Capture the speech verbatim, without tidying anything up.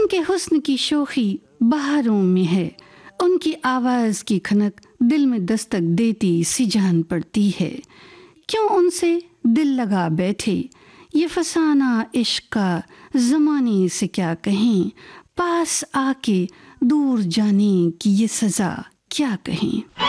उनके हुस्न की शोखी बहारों में है, उनकी आवाज़ की खनक दिल में दस्तक देती सी जान पड़ती है। क्यों उनसे दिल लगा बैठे, ये फसाना इश्क का ज़माने से क्या कहें, पास आके दूर जाने की ये सज़ा क्या कहें।